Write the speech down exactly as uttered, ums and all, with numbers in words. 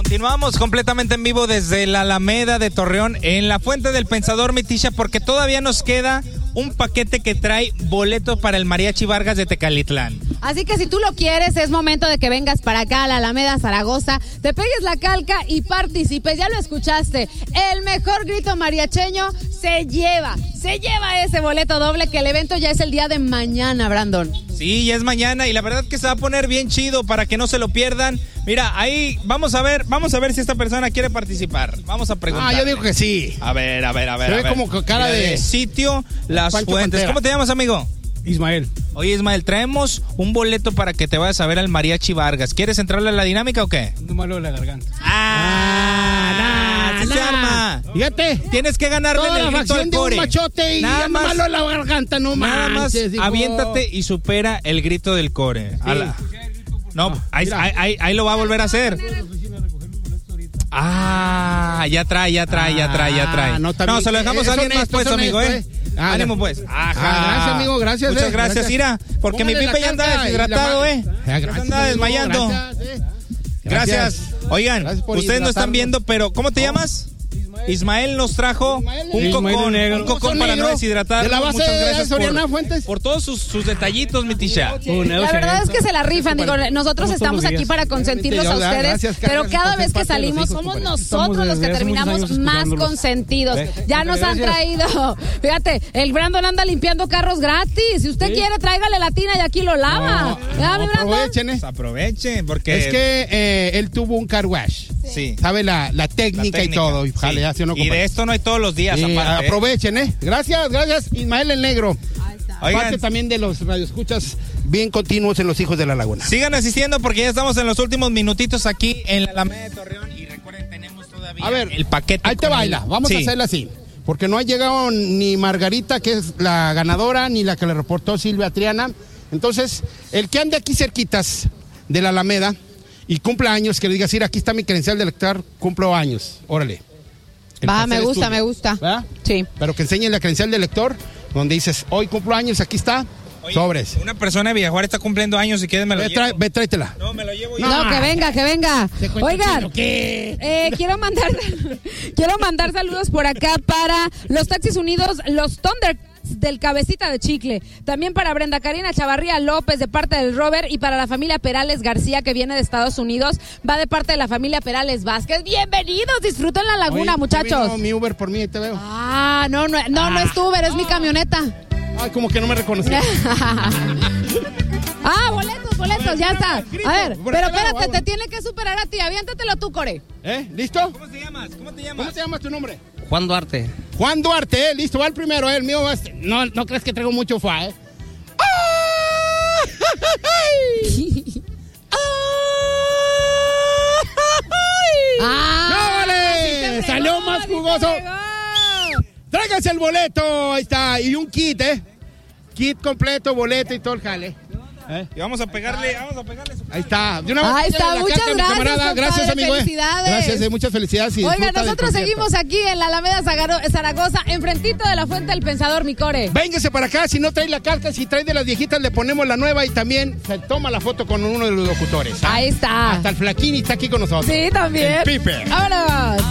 Continuamos completamente en vivo desde la Alameda de Torreón en la Fuente del Pensador, mi Tisha, porque todavía nos queda un paquete que trae boletos para el Mariachi Vargas de Tecalitlán. Así que si tú lo quieres, es momento de que vengas para acá a la Alameda Zaragoza, te pegues la calca y participes. Ya lo escuchaste, el mejor grito mariacheño se lleva, se lleva ese boleto doble, que el evento ya es el día de mañana, Brandon. Sí, ya es mañana y la verdad que se va a poner bien chido para que no se lo pierdan. Mira, ahí vamos a ver, vamos a ver si esta persona quiere participar. Vamos a preguntar. Ah, yo digo que sí. A ver, a ver, a ver. Se a ve ver. como cara Mira, de... de sitio Las Pancho Fuentes. Pantera. ¿Cómo te llamas, amigo? Ismael. Oye, Ismael, traemos un boleto para que te vayas a ver al Mariachi Vargas. ¿Quieres entrarle a la dinámica o qué? No malo de la garganta. ¡Ah! ¡Nah! ¡Sí se arma! Fíjate. Tienes que ganarle Toda en el la grito facción del de un core. machote y Nada anda más- malo de la garganta, no Nada más manches, digo. aviéntate y supera el grito del core. A la- No, ahí, mira. ahí- ahí- ahí lo va a volver a hacer. Ah, ya trae, ya trae, ya trae, ya trae. Ah, no, también- se lo dejamos eh, a es alguien más honesto, pues, es amigo, honesto, ¿eh? eh. Ah, Ánimo ya. pues. Ajá. Ah, gracias, amigo, gracias, Muchas eh, gracias, gracias. Ira, porque mi Póngale la pipe ya anda carga y la deshidratado, ma- ¿eh? Ah, Ya gracias, se anda amigo, desmayando. Gracias, eh. Gracias. Oigan, Gracias por ustedes no están hidratarnos. viendo, pero ¿cómo te llamas? Ismael nos trajo Ismael un negro. cocón, negro. un cocón Cocón para no negro. deshidratar. De la base Muchas de gracias Soriana por, Fuentes. por todos sus, sus detallitos, mi Tisha. La verdad es que se la rifan, digo, nosotros estamos aquí para consentirlos a Realmente, ustedes, gracias, pero gracias cada por vez ser que parte de los salimos hijos, somos compadre. nosotros Estamos los que desde hace muchos terminamos años más escuchándolos. consentidos. Ya nos han Gracias. traído, fíjate, el Brandon anda limpiando carros gratis. Si usted quiere, tráigale la tina y aquí lo lava. ¿Verdad, mi No, Brandon? aprovechen, eh. Pues aprovechen, porque... Es que eh, él tuvo un car wash. Sí. Sabe la, la, técnica, La y todo. Y, sí. jale, hace uno, Y compadre. de esto no hay todos los días, Sí, aparte. ¿eh? aprovechen, ¿eh? Gracias, gracias, Ismael el Negro. Oigan, Parte también de los radioescuchas bien continuos en los Hijos de la Laguna. sigan asistiendo porque ya estamos en los últimos minutitos aquí en la Alameda de Torreón y recuerden, tenemos todavía A ver, el paquete. ahí te con baila. el- Vamos Sí. a hacerla así. Porque no ha llegado ni Margarita, que es la ganadora, ni la que le reportó Silvia Triana. Entonces, el que ande aquí cerquitas de la Alameda y cumpla años, que le diga, sí, aquí está mi credencial de lector, cumplo años. Órale. El Va, pastel me es gusta, tuyo. me gusta. ¿Verdad? Sí. Pero que enseñe la credencial de lector, donde dices, hoy cumplo años, aquí está, Oye, sobres. Una persona de Villajuárez está cumpliendo años, si quieres me lo Ve, llevo. trae- ve, tráetela. No, me lo llevo yo. No. No, que venga, que venga. ¿Se cuenta Oigan, chino, qué? eh, quiero mandar quiero mandar saludos por acá para los Taxis Unidos, los Thunder del Cabecita de Chicle, también para Brenda Karina Chavarría López de parte del Robert y para la familia Perales García que viene de Estados Unidos, va de parte de la familia Perales Vázquez. Bienvenidos, disfruten la laguna, Oye, muchachos. vino mi Uber por mí, ahí te veo. Ah, no, no, no, no es tu Uber, es mi camioneta. Ay, como que no me reconocí. Ah, boletos, boletos, ya está. A ver, Por pero este lado, espérate, vamos. te tiene que superar a ti, aviéntatelo tú, Core. ¿Eh? ¿Listo? ¿Cómo te llamas? ¿Cómo te llamas? ¿Cómo te llama tu nombre? Juan Duarte. Juan Duarte, ¿eh? Listo, va el primero, ¿eh? El mío va a... No, no crees que traigo mucho fa, ¿eh? ¡Ah! ¡No, vale! sí te fregó, ¡Salió más sí te jugoso! fregó. Tráigase el boleto, ahí está. Y un kit, ¿eh? Kit completo, boleto y todo el jale. ¿Eh? Y vamos a pegarle, vamos a pegarle su... Ahí está. De una vez, Ahí está, pídale la muchas carta a mi gracias, camarada. compadre, Gracias, amigo. eh. felicidades. Gracias, eh, muchas felicidades. y Oiga, disfruta del nosotros concierto. seguimos aquí en la Alameda Zagaro- Zaragoza, enfrentito de la Fuente del Pensador, mi Core. Véngase para acá, si no trae la carta, si trae de las viejitas le ponemos la nueva y también se toma la foto con uno de los locutores. ¿ah? Ahí está. Hasta el Flaquini está aquí con nosotros. Sí, también. El Pipe. Vámonos.